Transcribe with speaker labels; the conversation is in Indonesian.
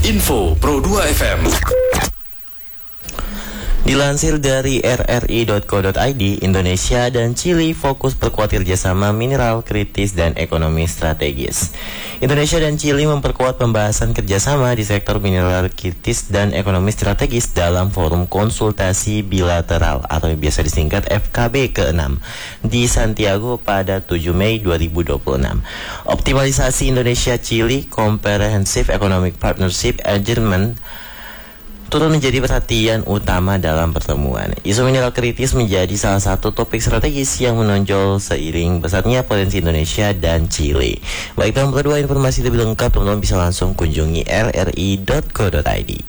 Speaker 1: Info Pro 2 FM.
Speaker 2: Dilansir dari rri.co.id, Indonesia dan Chili fokus perkuat kerjasama mineral kritis dan ekonomi strategis. Indonesia dan Chili memperkuat pembahasan kerjasama di sektor mineral kritis dan ekonomi strategis dalam forum konsultasi bilateral atau biasa disingkat FKB ke-6 di Santiago pada 7 Mei 2026. Optimalisasi Indonesia-Chili Comprehensive Economic Partnership Agreement turut menjadi perhatian utama dalam pertemuan. Isu mineral kritis menjadi salah satu topik strategis yang menonjol seiring besarnya potensi Indonesia dan Chili. Baik, dalam kedua informasi lebih lengkap, teman-teman bisa langsung kunjungi rri.co.id.